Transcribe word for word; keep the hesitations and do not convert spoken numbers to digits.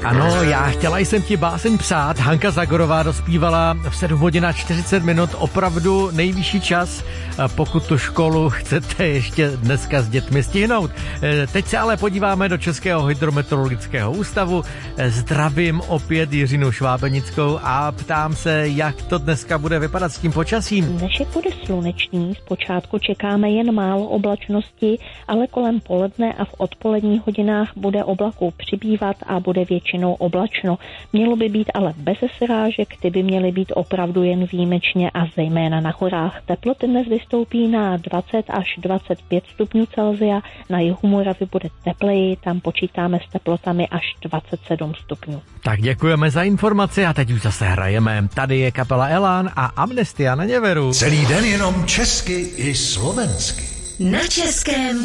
Ano, já chtěla jsem ti báseň psát. Hanka Zagorová dospívala v sedm hodin a čtyřicet minut, opravdu nejvyšší čas, pokud tu školu chcete ještě dneska s dětmi stihnout. Teď se ale podíváme do Českého hydrometeorologického ústavu. Zdravím opět Jiřinu Švábenickou a ptám se, jak to dneska bude vypadat s tím počasím. Dnešek bude slunečný, zpočátku čekáme jen málo oblačnosti, ale kolem poledne a v odpoledních hodinách bude oblaků přibývat a bude většinou oblačno. Mělo by být ale bez srážek, ty by měly být opravdu jen výjimečně a zejména na horách. Teploty dnes vystoupí na dvacet až dvacet pět stupňů Celsia, na jihu Moravy bude tepleji, tam počítáme s teplotami až dvacet sedm stupňů. Tak děkujeme za informaci a teď už zase hrajeme. Tady je kapela Elán a Amnestia na Něveru. Celý den jenom česky i slovensky. Na Českém